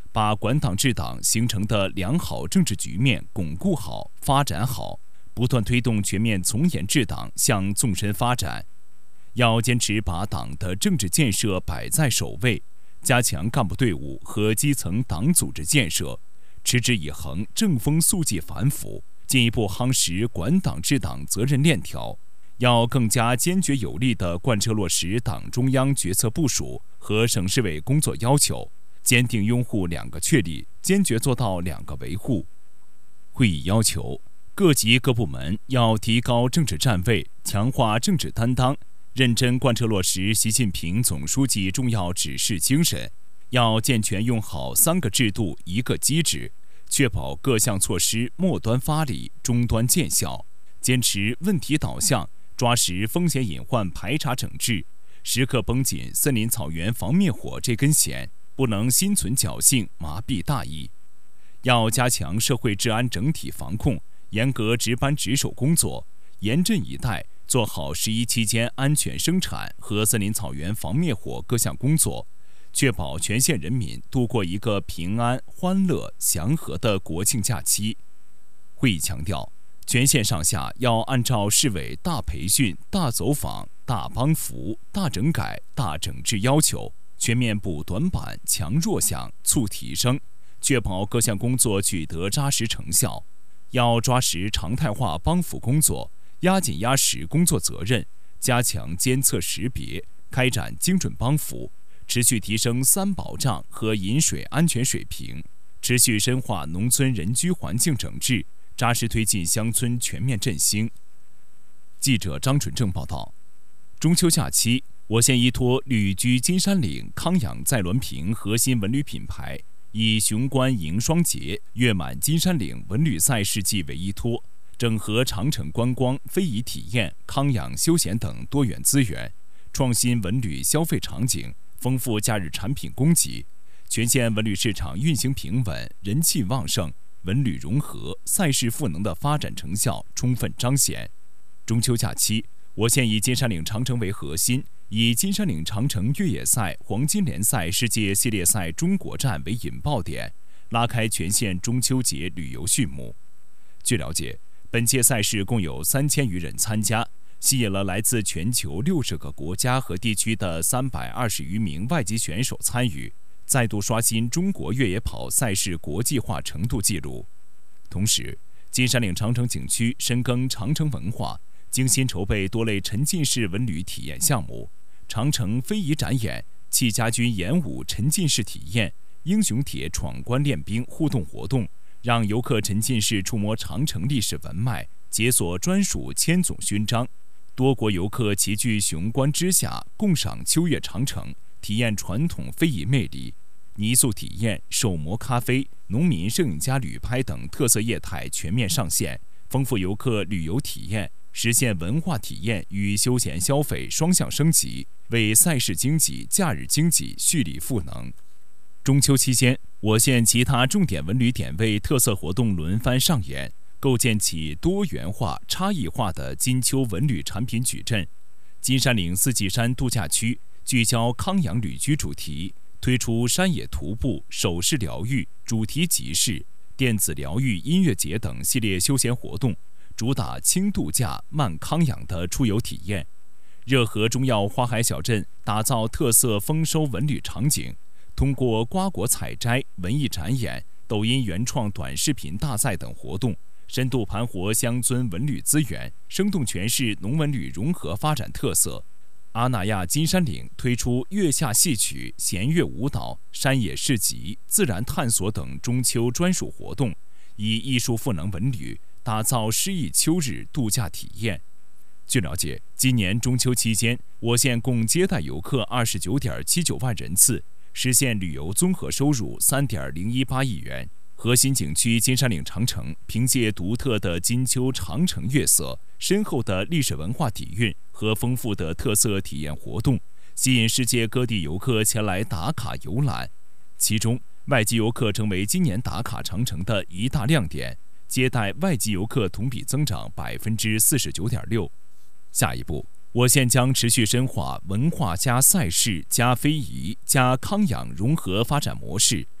把管党治党形成的良好政治局面巩固好、发展好，不断推动全面从严治党向纵深发展。要坚持把党的政治建设摆在首位，加强干部队伍和基层党组织建设，持之以恒正风肃纪反腐，进一步夯实管党治党责任链条。要更加坚决有力地贯彻落实党中央决策部署和省市委工作要求，坚定拥护两个确立，坚决做到两个维护。会议要求，各级各部门要提高政治站位，强化政治担当，认真贯彻落实习近平总书记重要指示精神，要健全用好3个制度1个机制，确保各项措施末端发力，终端见效，坚持问题导向，抓实风险隐患排查整治，时刻绷紧森林草原防灭火这根弦，不能心存侥幸麻痹大意。要加强社会治安整体防控，严格值班值守工作，严阵以待，做好11期间安全生产和森林草原防灭火各项工作，确保全县人民度过一个平安、欢乐、祥和的国庆假期。会议强调，全县上下要按照市委大培训、大走访、大帮扶、大整改、大整治要求，全面补短板、强弱项、促提升，确保各项工作取得扎实成效。要抓实常态化帮扶工作，压紧压实工作责任，加强监测识别，开展精准帮扶，持续提升3保障和饮水安全水平，持续深化农村人居环境整治，扎实推进乡村全面振兴。记者张纯正报道。中秋假期，我县依托旅居金山岭康养在滦平核心文旅品牌，以雄关迎双节、月满金山岭文旅赛事季为依托，整合长城观光、非遗体验、康养休闲等多元资源，创新文旅消费场景，丰富假日产品供给，全县文旅市场运行平稳，人气旺盛，文旅融合、赛事赋能的发展成效充分彰显。中秋假期，我县以金山岭长城为核心，以金山岭长城越野赛黄金联赛世界系列赛中国站为引爆点，拉开全县中秋节旅游序幕。据了解，本届赛事共有3000余人参加，吸引了来自全球60个国家和地区的320余名外籍选手参与，再度刷新中国越野跑赛事国际化程度纪录。同时，金山岭长城景区深耕长城文化，精心筹备多类沉浸式文旅体验项目，长城非遗展演、戚家军演武沉浸式体验、英雄帖闯关练兵互动活动，让游客沉浸式触摸长城历史文脉，解锁专属千总勋章。多国游客齐聚雄关之下，共赏秋月长城，体验传统非遗魅力。泥塑体验、手磨咖啡、农民摄影家旅拍等特色业态全面上线，丰富游客旅游体验，实现文化体验与休闲消费双向升级，为赛事经济、假日经济蓄力赋能。中秋期间，我县其他重点文旅点位特色活动轮番上演，构建起多元化、差异化的金秋文旅产品矩阵。金山岭四季山度假区聚焦康养旅居主题，推出山野徒步、手势疗愈、主题集市、电子疗愈音乐节等系列休闲活动，主打轻度假、慢康养的出游体验。热河中药花海小镇打造特色丰收文旅场景，通过瓜果采摘、文艺展演、抖音原创短视频大赛等活动，深度盘活乡村文旅资源，生动诠释农文旅融合发展特色。阿那亚金山岭推出月下戏曲、弦乐舞蹈、山野市集、自然探索等中秋专属活动，以艺术赋能文旅，打造诗意秋日度假体验。据了解，今年中秋期间，我县共接待游客29.79万人次，实现旅游综合收入3.018亿元。核心景区金山岭长城凭借独特的金秋长城月色、深厚的历史文化底蕴和丰富的特色体验活动，吸引世界各地游客前来打卡游览。其中，外籍游客成为今年打卡长城的一大亮点，接待外籍游客同比增长49.6%。下一步，我县将持续深化文化加赛事加非遗加康养融合发展模式，